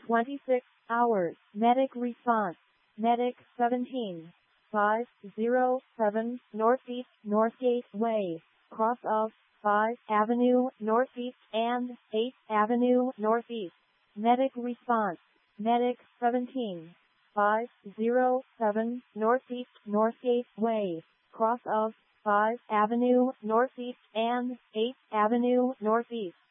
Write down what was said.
26 hours. Medic response. Medic 17. 507 Northeast Northgate Way, cross of 5 Avenue Northeast and 8 Avenue Northeast. Medic response. Medic 17. 507 Northeast Northgate Way, cross of 5 Avenue Northeast and 8 Avenue Northeast.